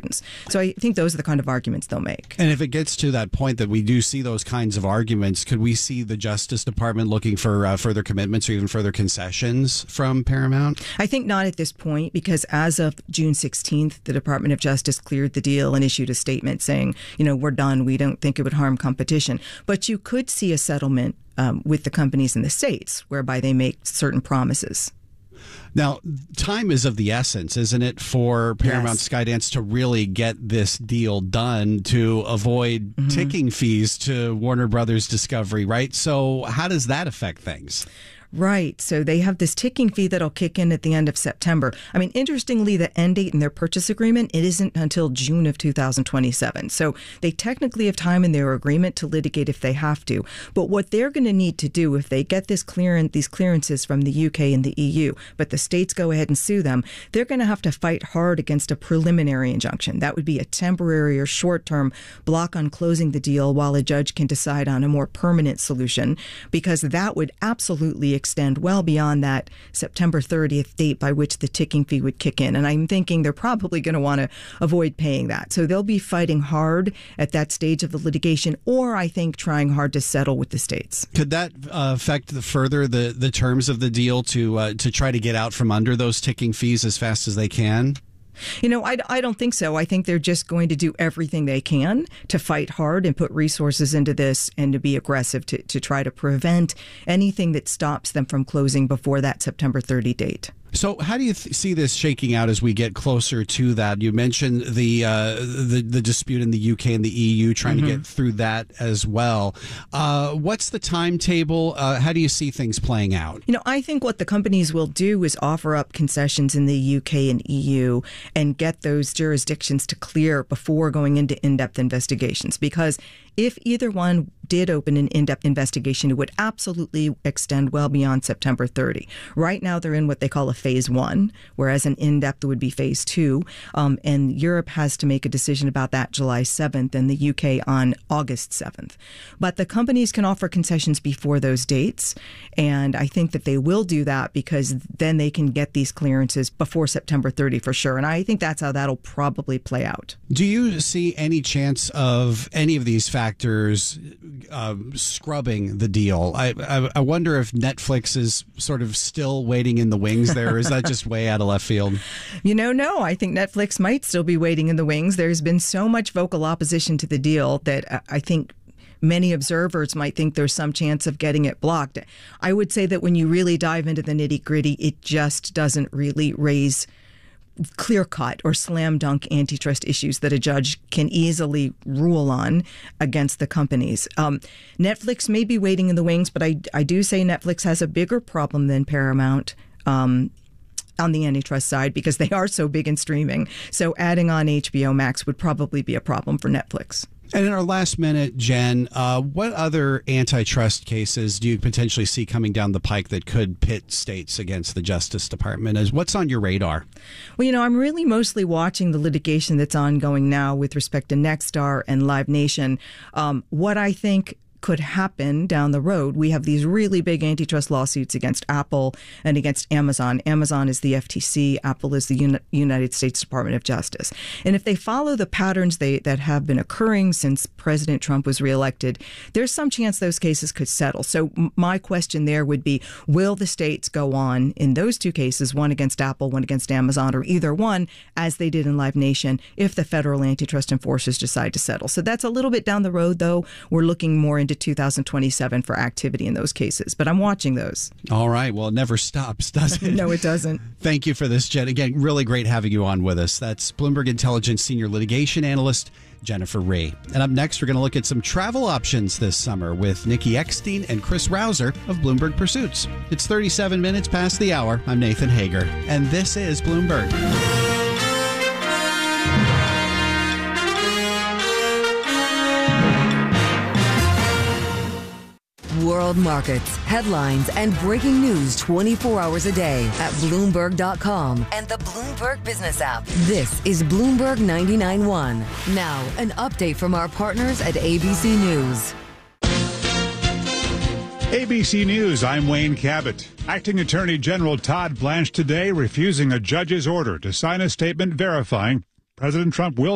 importance. So I think those are the kind of arguments they'll make. And if it gets to that point that we do see those kinds of arguments, could we see the Justice Department looking for further commitments or even further concessions from Paramount? I think not at this point, because as of June 16th, the Department of Justice cleared the deal and issued a statement saying, we're done. We don't think it would harm competition. But you could see a settlement with the companies in the states whereby they make certain promises. Now, time is of the essence, isn't it, for Paramount Yes. Skydance to really get this deal done to avoid ticking fees to Warner Brothers Discovery, right? So how does that affect things? Right. So they have this ticking fee that'll kick in at the end of September. I mean, interestingly, the end date in their purchase agreement, it isn't until June of 2027. So they technically have time in their agreement to litigate if they have to. But what they're going to need to do if they get these clearances from the UK and the EU, but the states go ahead and sue them, they're going to have to fight hard against a preliminary injunction. That would be a temporary or short-term block on closing the deal while a judge can decide on a more permanent solution, because that would absolutely extend well beyond that September 30th date by which the ticking fee would kick in. And I'm thinking they're probably going to want to avoid paying that. So they'll be fighting hard at that stage of the litigation, or I think trying hard to settle with the states. Could that affect further the terms of the deal to try to get out from under those ticking fees as fast as they can? I don't think so. I think they're just going to do everything they can to fight hard and put resources into this and to be aggressive to try to prevent anything that stops them from closing before that September 30 date. So how do you see this shaking out as we get closer to that? You mentioned the dispute in the UK and the EU, trying to get through that as well. What's the timetable? How do you see things playing out? I think what the companies will do is offer up concessions in the UK and EU and get those jurisdictions to clear before going into in-depth investigations. Because if either one did open an in-depth investigation, it would absolutely extend well beyond September 30. Right now, they're in what they call a phase 1, whereas an in-depth would be phase 2. And Europe has to make a decision about that July 7th and the UK on August 7th. But the companies can offer concessions before those dates. And I think that they will do that because then they can get these clearances before September 30 for sure. And I think that's how that'll probably play out. Do you see any chance of any of these factors scrubbing the deal? I wonder if Netflix is sort of still waiting in the wings there, or is that just way out of left field? No, I think Netflix might still be waiting in the wings. There's been so much vocal opposition to the deal that I think many observers might think there's some chance of getting it blocked. I would say that when you really dive into the nitty-gritty, it just doesn't really raise clear-cut or slam dunk antitrust issues that a judge can easily rule on against the companies. Netflix may be waiting in the wings, but I do say Netflix has a bigger problem than Paramount on the antitrust side because they are so big in streaming. So adding on HBO Max would probably be a problem for Netflix. And in our last minute, Jen, what other antitrust cases do you potentially see coming down the pike that could pit states against the Justice Department? What's on your radar? Well, I'm really mostly watching the litigation that's ongoing now with respect to Nexstar and Live Nation. What I think could happen down the road, we have these really big antitrust lawsuits against Apple and against Amazon. Amazon is the FTC. Apple is the United States Department of Justice. And if they follow the patterns that have been occurring since President Trump was reelected, there's some chance those cases could settle. So my question there would be, will the states go on in those two cases, one against Apple, one against Amazon, or either one, as they did in Live Nation, if the federal antitrust enforcers decide to settle? So that's a little bit down the road, though. We're looking more into 2027 for activity in those cases, but I'm watching those. All right. Well, it never stops, does it? No, it doesn't. Thank you for this, Jen. Again, really great having you on with us. That's Bloomberg Intelligence Senior Litigation Analyst Jennifer Ray. And up next, we're going to look at some travel options this summer with Nikki Eckstein and Chris Rouser of Bloomberg Pursuits. It's 37 minutes past the hour. I'm Nathan Hager, and this is Bloomberg. World markets, headlines, and breaking news 24 hours a day at Bloomberg.com and the Bloomberg Business app. This is Bloomberg 99.1. Now, an update from our partners at ABC News. ABC News, I'm Wayne Cabot. Acting Attorney General Todd Blanche today refusing a judge's order to sign a statement verifying President Trump will